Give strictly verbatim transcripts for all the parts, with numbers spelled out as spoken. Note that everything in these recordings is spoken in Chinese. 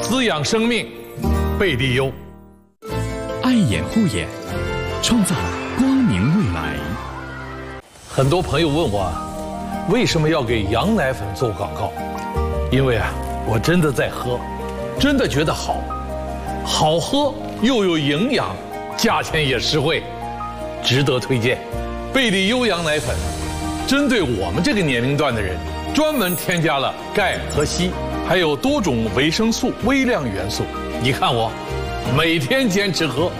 滋养生命，贝利优。 爱眼护眼，创造光明未来。 很多朋友问我，为什么要给羊奶粉做广告？因为啊，我真的在喝，真的觉得好，好喝又有营养，价钱也实惠，值得推荐。贝利优羊奶粉，针对我们这个年龄段的人，专门添加了钙和硒，还有多种维生素、微量元素。你看我，每天坚持喝。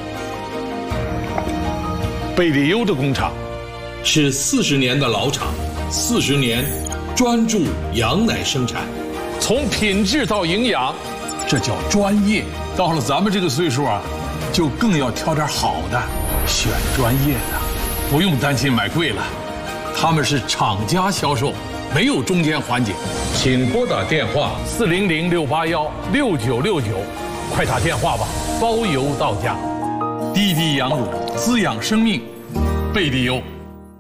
贝利优的工厂是四十年的老厂，四十年专注羊奶生产，从品质到营养，这叫专业。到了咱们这个岁数啊，就更要挑点好的，选专业的，不用担心买贵了。他们是厂家销售，没有中间环节。请拨打电话四零零六八幺六九六九，快打电话吧，包邮到家。滴滴羊乳滋养生命，贝利优。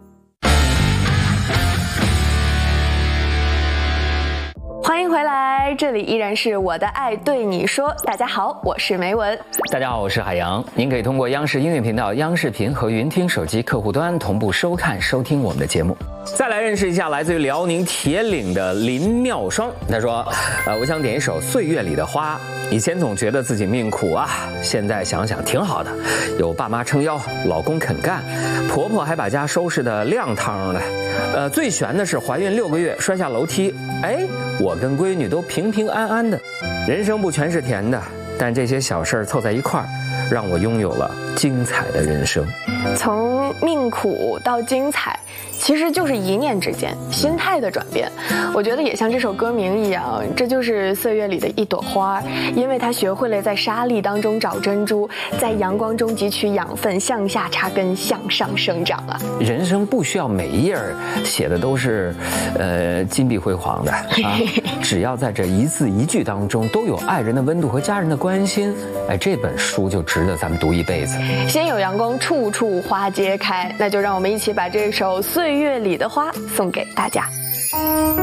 欢迎回来，这里依然是我的爱对你说。大家好，我是梅文。 大家好，我是海洋。您可以通过央视音乐频道、央视频和云听手机客户端同步收看、收听我们的节目。再来认识一下来自于辽宁铁岭的林妙双。他说：“呃，我想点一首《岁月里的花》。以前总觉得自己命苦啊，现在想想挺好的，有爸妈撑腰，老公肯干，婆婆还把家收拾得亮堂的。呃，最悬的是怀孕六个月摔下楼梯，哎，我跟闺女都平平安安的。人生不全是甜的，但这些小事儿凑在一块儿，让我拥有了精彩的人生。” 从命苦到精彩，其实就是一念之间，心态的转变。我觉得也像这首歌名一样，这就是岁月里的一朵花，因为它学会了在沙砾当中找珍珠，在阳光中汲取养分，向下扎根，向上生长啊！ 人生不需要每一页写的都是，呃，金碧辉煌的啊，只要在这一字一句当中都有爱人的温度和家人的关心，哎，这本书就值得咱们读一辈子。 先有阳光，处处花皆开，那就让我们一起把这首《岁月里的花》送给大家。